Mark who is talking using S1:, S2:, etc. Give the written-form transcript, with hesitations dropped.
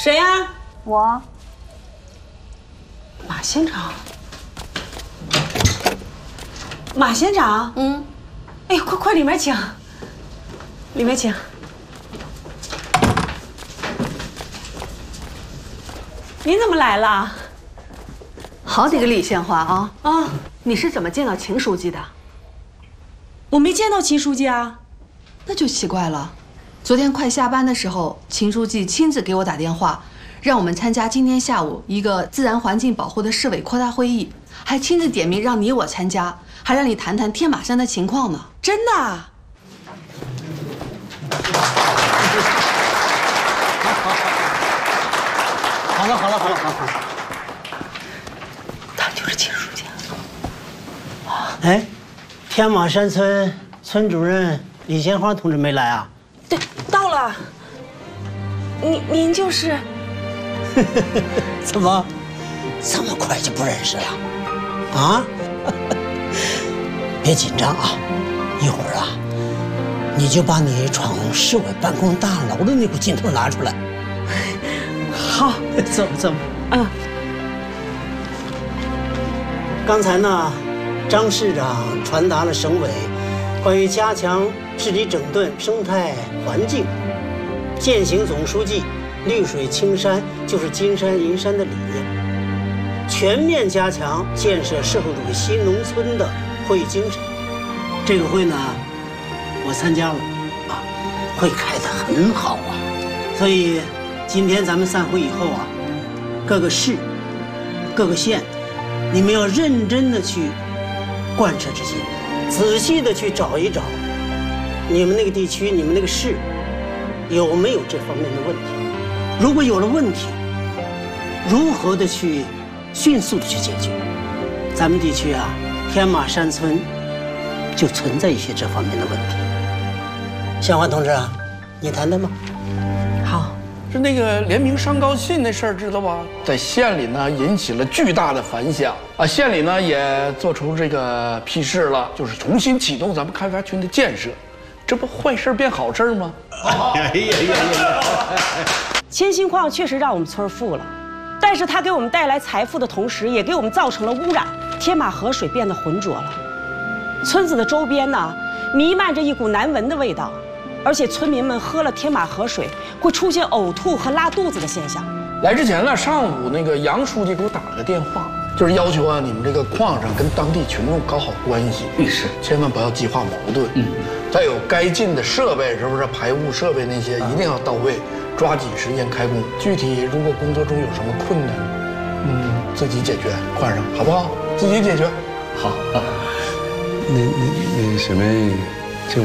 S1: 谁呀？
S2: 我。
S1: 马县长。马县长。哎呀，快里面请，里面请。您怎么来了？
S3: 好几个李县花啊！
S1: 啊，
S3: 你是怎么见到秦书记的？
S1: 我没见到秦书记啊。
S3: 那就奇怪了。昨天快下班的时候，秦书记亲自给我打电话，让我们参加今天下午一个自然环境保护的市委扩大会议，还亲自点名让你我参加，还让你谈谈天马山的情况呢。
S1: 真的啊？
S4: 好了，
S1: 他就是秦书记。
S4: 哎，天马山村村主任李鲜花同志没来啊？
S1: 对，到了。您就是？
S4: 怎么这么快就不认识了？啊？别紧张啊，一会儿啊，你就把你闯市委办公大楼的那股劲头拿出来。
S1: 好，
S4: 走。刚才呢，张市长传达了省委关于加强治理整顿生态环境、践行总书记“绿水青山就是金山银山”的理念，全面加强建设社会主义新农村的会议精神。这个会呢，我参加了，会开得很好啊。所以今天咱们散会以后啊，各个市、各个县，你们要认真的去贯彻执行，仔细的去找一找，你们那个地区、你们那个市有没有这方面的问题？如果有了问题，如何的去迅速的去解决？咱们地区啊，天马山村就存在一些这方面的问题。鲜花同志啊，你谈谈吧。
S1: 好。
S5: 是那个联名上告信那事儿，知道吧？在县里呢引起了巨大的反响啊！县里呢也做出这个批示了，就是重新启动咱们开发区的建设，这不坏事变好事吗？
S1: 千兴矿确实让我们村富了，但是它给我们带来财富的同时，也给我们造成了污染，天马河水变得浑浊了。村子的周边呢，弥漫着一股难闻的味道。而且村民们喝了天马河水会出现呕吐和拉肚子的现象。
S5: 来之前呢，上午那个杨书记给我打了个电话，就是要求啊，你们这个矿上跟当地群众搞好关系，是，千万不要激化矛盾。再有该进的设备，是不是排污设备那些一定要到位，抓紧时间开工。具体如果工作中有什么困难，自己解决，矿上好不好？自己解决。
S6: 好。那什么。